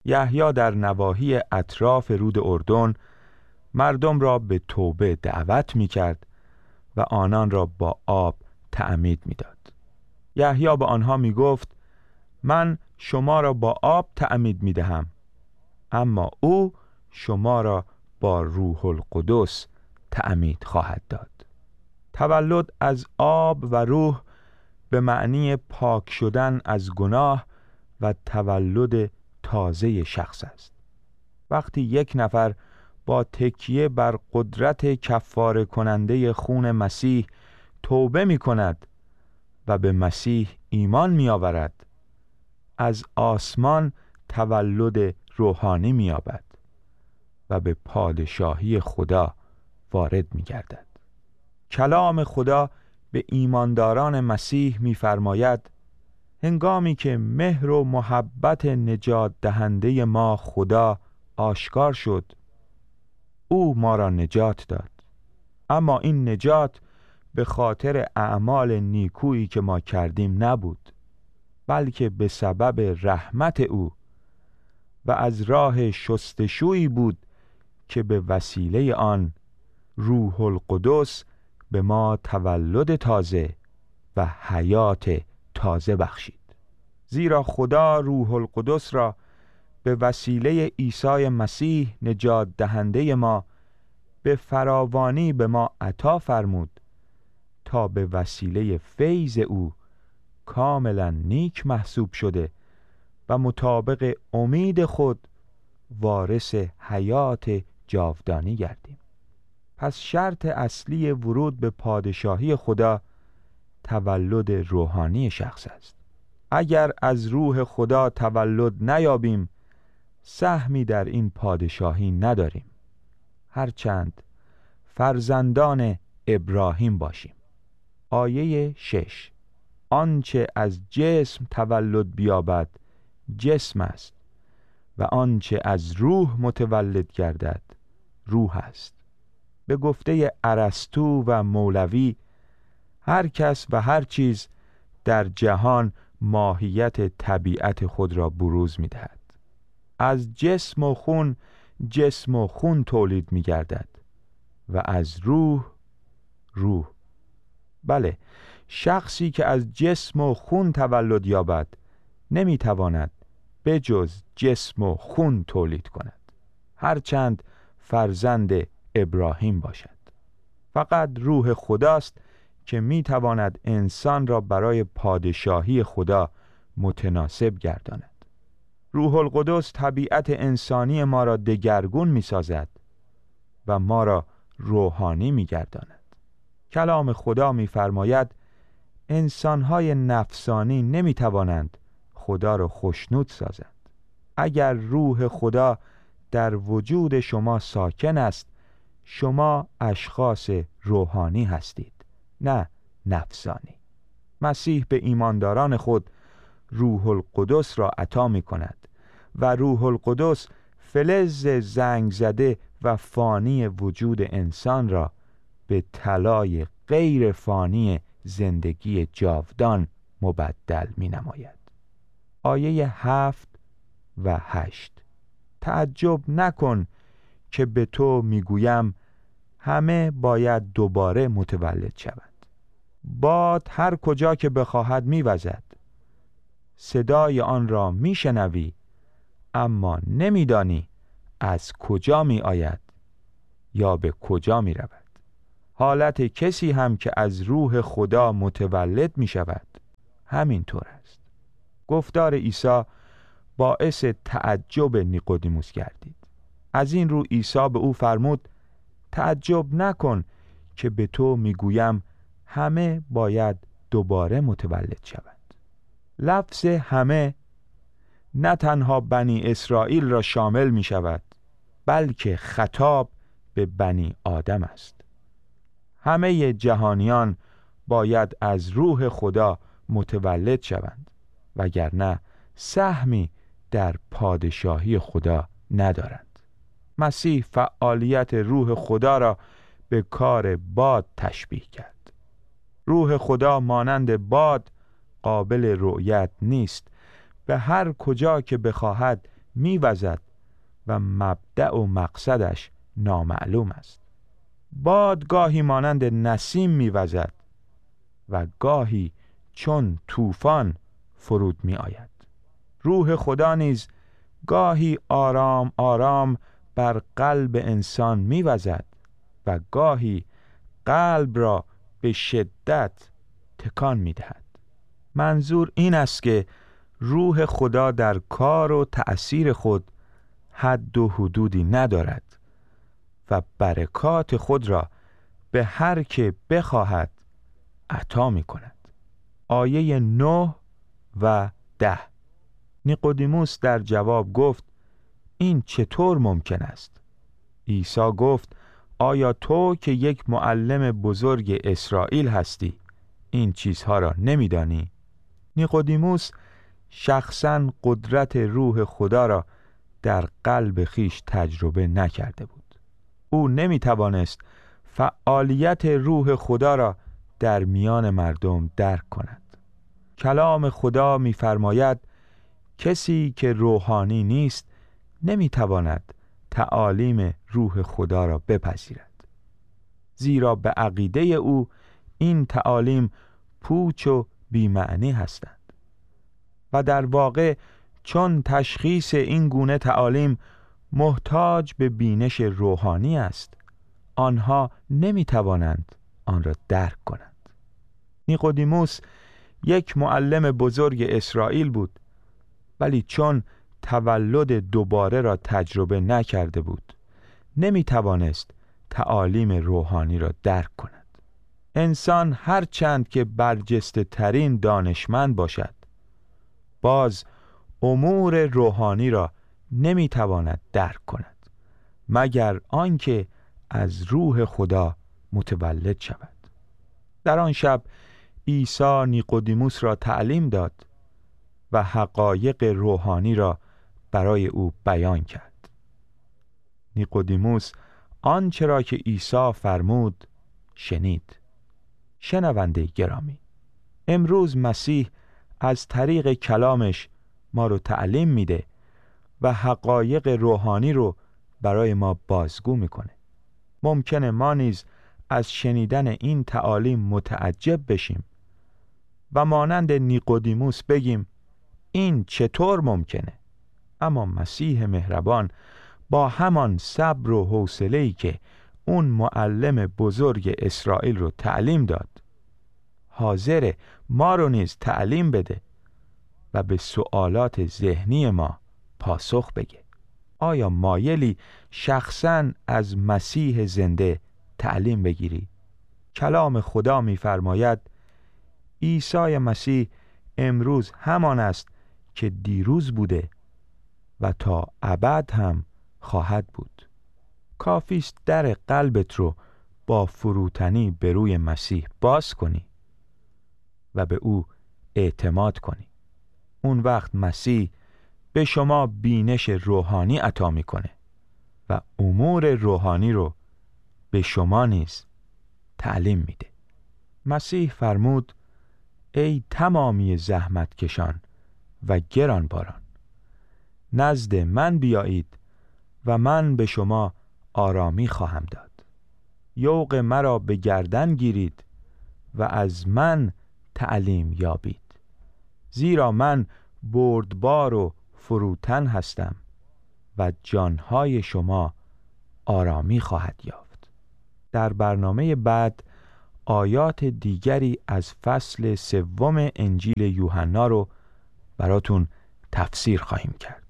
یحیی در نواحی اطراف رود اردن مردم را به توبه دعوت می‌کرد و آنان را با آب تعمید می‌داد. یحیی به آنها می‌گفت: من شما را با آب تعمید می‌دهم، اما او شما را با روح القدس تعمید خواهد داد. تولد از آب و روح به معنی پاک شدن از گناه و تولد تازه شخص است. وقتی یک نفر با تکیه بر قدرت کفاره کننده خون مسیح توبه می کند و به مسیح ایمان می آورد، از آسمان تولد روحانی می یابد و به پادشاهی خدا وارد می گردد. کلام خدا به ایمانداران مسیح می فرماید: هنگامی که مهر و محبت نجات دهنده ما خدا آشکار شد، او ما را نجات داد. اما این نجات به خاطر اعمال نیکویی که ما کردیم نبود، بلکه به سبب رحمت او و از راه شستشویی بود که به وسیله آن روح القدس به ما تولد تازه و حیات تازه بخشید. زیرا خدا روح القدس را به وسیله عیسی مسیح نجات دهنده ما به فراوانی به ما عطا فرمود تا به وسیله فیض او کاملا نیک محسوب شده و مطابق امید خود وارث حیات جاودانی گردیم. پس شرط اصلی ورود به پادشاهی خدا تولد روحانی شخص است. اگر از روح خدا تولد نیابیم، سهمی در این پادشاهی نداریم، هرچند فرزندان ابراهیم باشیم. آیه 6: آنچه از جسم تولد بیابد جسم است و آنچه از روح متولد گردد روح است. به گفته ارسطو و مولوی، هر کس و هر چیز در جهان ماهیت طبیعت خود را بروز می دهد. از جسم و خون جسم و خون تولید می گردد و از روح روح. بله، شخصی که از جسم و خون تولد یابد نمی تواند به جز جسم و خون تولید کند، هرچند فرزند ابراهیم باشد. فقط روح خداست که می تواند انسان را برای پادشاهی خدا متناسب گرداند. روح القدس طبیعت انسانی ما را دگرگون می سازد و ما را روحانی می گرداند. کلام خدا می فرماید انسانهای نفسانی نمی توانند خدا را خوشنود سازند. اگر روح خدا در وجود شما ساکن است، شما اشخاص روحانی هستید، نه نفسانی. مسیح به ایمانداران خود روح القدس را عطا می کند و روح القدس فلز زنگ زده و فانی وجود انسان را به طلای غیر فانی زندگی جاودان مبدل می نماید. آیه 7 و 8: تعجب نکن که به تو می گویم همه باید دوباره متولد شوند. باد هر کجا که بخواهد می وزد، صدای آن را می شنوی اما نمی دانی از کجا می آید یا به کجا می رود. حالت کسی هم که از روح خدا متولد می شود همین طور است. گفتار عیسی باعث تعجب نیقودیموس گردید. از این رو عیسی به او فرمود: تعجب نکن که به تو میگویم همه باید دوباره متولد شوند. لفظ همه نه تنها بنی اسرائیل را شامل می شود، بلکه خطاب به بنی آدم است. همه جهانیان باید از روح خدا متولد شوند، وگرنه سهمی در پادشاهی خدا ندارند. مسیح فعالیت روح خدا را به کار باد تشبیه کرد. روح خدا مانند باد قابل رؤیت نیست، به هر کجا که بخواهد می‌وزد و مبدأ و مقصدش نامعلوم است. باد گاهی مانند نسیم می‌وزد و گاهی چون طوفان فرود می‌آید. روح خدا نیز گاهی آرام آرام بر قلب انسان می‌وزد و گاهی قلب را به شدت تکان می‌دهد. منظور این است که روح خدا در کار و تأثیر خود حد و حدودی ندارد و برکات خود را به هر که بخواهد عطا می‌کند. آیه 9 و 10. نیقودیموس در جواب گفت: این چطور ممکن است؟ عیسی گفت: آیا تو که یک معلم بزرگ اسرائیل هستی این چیزها را نمی‌دانی؟ نیقودیموس شخصاً قدرت روح خدا را در قلب خیش تجربه نکرده بود. او نمی‌توانست فعالیت روح خدا را در میان مردم درک کند. کلام خدا می‌فرماید کسی که روحانی نیست نمی‌تواند تعالیم روح خدا را بپذیرد، زیرا به عقیده او این تعالیم پوچ و بی‌معنی هستند و در واقع چون تشخیص این گونه تعالیم محتاج به بینش روحانی است، آنها نمی‌توانند آن را درک کنند. نیقودیموس یک معلم بزرگ اسرائیل بود، ولی چون تولد دوباره را تجربه نکرده بود نمی‌توانست تعالیم روحانی را درک کند. انسان هر چند که برجسته ترین دانشمند باشد باز امور روحانی را نمی‌تواند درک کند مگر آنکه از روح خدا متولد شود. در آن شب عیسی نیقودیموس را تعلیم داد و حقایق روحانی را برای او بیان کرد. نیقودیموس آنچه را که عیسی فرمود شنید. شنونده گرامی، امروز مسیح از طریق کلامش ما رو تعلیم میده و حقایق روحانی رو برای ما بازگو میکنه. ممکنه ما نیز از شنیدن این تعالیم متعجب بشیم و مانند نیقودیموس بگیم این چطور ممکنه؟ اما مسیح مهربان با همان صبر و حوصله‌ای که اون معلم بزرگ اسرائیل رو تعلیم داد حاضر ما رو نیز تعلیم بده و به سوالات ذهنی ما پاسخ بگه. آیا مایلی شخصاً از مسیح زنده تعلیم بگیری؟ کلام خدا می‌فرماید عیسی مسیح امروز همان است که دیروز بوده و تا ابد هم خواهد بود. کافیست در قلبت رو با فروتنی به روی مسیح باز کنی و به او اعتماد کنی. اون وقت مسیح به شما بینش روحانی عطا میکنه و امور روحانی رو به شما نیز تعلیم میده. مسیح فرمود ای تمامی زحمت کشان و گران باران، نزد من بیایید و من به شما آرامی خواهم داد. یوغ مرا به گردن گیرید و از من تعلیم یابید، زیرا من بردبار و فروتن هستم و جانهای شما آرامی خواهد یافت. در برنامه بعد آیات دیگری از فصل 3 انجیل یوحنا رو براتون تفسیر خواهیم کرد.